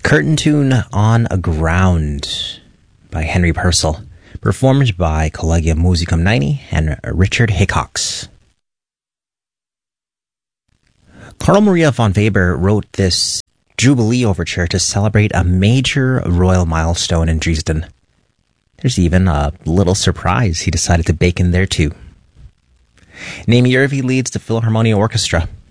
Curtain Tune on Aground by Henry Purcell, performed by Collegium Musicum 90 and Richard Hickox. Carl Maria von Weber wrote this Jubilee Overture to celebrate a major royal milestone in Dresden. There's even a little surprise he decided to bake in there too. Naomi Irving leads the Philharmonia Orchestra.